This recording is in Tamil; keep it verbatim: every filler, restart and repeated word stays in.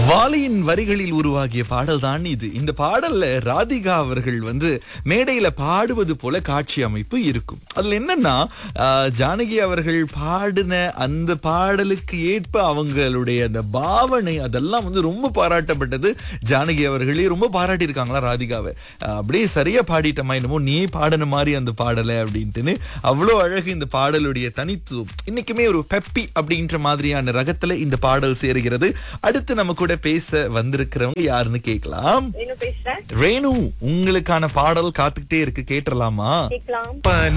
வாலியின் வரிகளில் உருவாகிய பாடல் தான் இது. இந்த பாடல்ல ராதிகா அவர்கள் வந்து மேடையில பாடுவது போல காட்சி அமைப்பு இருக்கும். அதுல என்னன்னா ஆஹ், ஜானகி அவர்கள் பாடின அந்த பாடலுக்கு ஏற்ப அவங்களுடைய அந்த பாவனை அதெல்லாம் வந்து ரொம்ப பாராட்டப்பட்டது. ஜானகி அவர்களே ரொம்ப பாராட்டி இருக்காங்களா ராதிகாவை. ஆஹ், அப்படியே சரியா பாடிட்டமா, என்னமோ நீ பாடின மாதிரி அந்த பாடலை அப்படின்ட்டுன்னு அவ்வளோ அழகு இந்த பாடலுடைய தனித்துவம். இன்னைக்குமே ஒரு பெப்பி அப்படின்ற மாதிரியான ரகத்துல இந்த பாடல் சேருகிறது. அடுத்து நம்ம கூட பேச வந்திருக்கிறவங்க யாருன்னு கேட்கலாம். ரேணு பேசுறேன். ரேணு, உங்களுக்கான பாடல் காத்துக்கிட்டே இருக்கு, கேட்டுறலாமா? கேக்கலாம். பனி